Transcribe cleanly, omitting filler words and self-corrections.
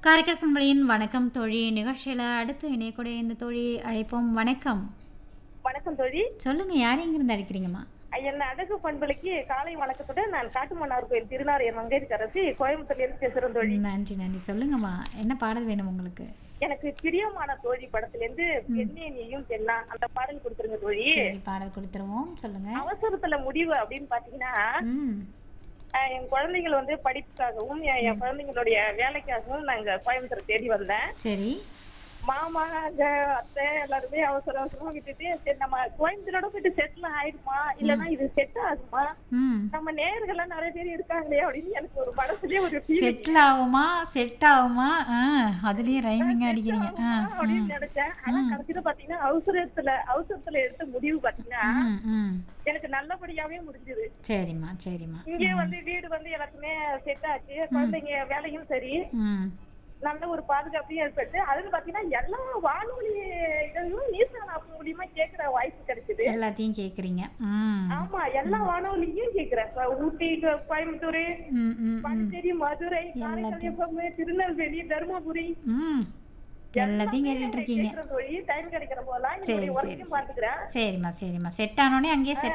காரைக்கால் பண்பலையின் வணக்கம் தோழி நிகழ்ச்சியில் அடுத்து இணையக்கூடிய இந்த தோழி அழைப்போம். வணக்கம். வணக்கம் தோழி. சொல்லுங்க, யார் எங்கிருந்து அழைக்கிறீங்கம்மா? என்ன அழகு பண்பலைக்கு காலை வணக்கத்துடன் நான் காட்டுமன்னார் கோயில் திருநாரையர் மங்கையர்கரசி கோயம்புத்தூர்ல இருந்து பேசுறேன் தோழி. நன்றி நன்றி. சொல்லுங்கம்மா, என்ன பாடல் வேணும் உங்களுக்கு? எனக்கு பிரியமான தோழி படத்துல இருந்து பெண்ணே நீயும் பெண்ணா அந்த பாடல் கொடுத்துருங்க தோழி. சரி, பாடல் கொடுத்துருவோம். சொல்லுங்க. அவசரத்துல முடிவு அப்படின்னு பாத்தீங்கன்னா என் குழந்தைகள் வந்து படிப்புக்காகவும் என் குழந்தைங்களுடைய வேலைக்காகவும் நாங்க கோயம்புத்தூர் தேடி வந்தேன். சரி. மாமா அங்க அத்தை எல்லாருமே அவசர அவசரமா விட்டுட்டு சரி நம்ம கோயம்புத்தூரோட போயிட்டு செட்டில் ஆயிடுமா இல்லன்னா இது செட் ஆகுமா நம்ம நேயர்கள்லாம் நிறைய பேர் இருக்காங்களே அப்படின்னு எனக்கு ஒரு மனசுலயே ஒரு செட்டில் ஆகுமா செட் ஆகுமா அதுலயே ரைமிங் அடிக்கிறீங்க அப்படின்னு நினைச்சேன். ஆனா கடைசியில பாத்தீங்கன்னா அவசரத்துல எடுத்த முடிவு பாத்தீங்கன்னா எனக்கு நல்லபடியாவே முடிஞ்சது. சரிம்மா சரிம்மா. இங்கே வந்து வீடு வந்து எல்லாத்துக்குமே செட் ஆச்சு. குழந்தைங்க வேலையும் சரி நல்ல ஒரு பாதுகாப்பையும் ஏற்பட்டு அதுன்னு பாத்தீங்கன்னா எல்லா வானொலி இதையும் நியூஸ் ஆப் மூலியமா கேக்குற வாய்ப்பு கிடைச்சது. எல்லாத்தையும் கேக்குறீங்க? ஆமா, எல்லா வானொலியும் கேக்குறேன். ஊட்டி, கோயம்புத்தூர், பாண்டிச்சேரி, மதுரை, காரைக்கால், திருநெல்வேலி, தருமபுரி எல்லாத்தையும் கேட்டுட்டு இருக்கீங்க. டைம் கிடைக்கிற போலாம். சரிம்மா சரிம்மா. செட் ஆனோடனே அங்கேயே செட்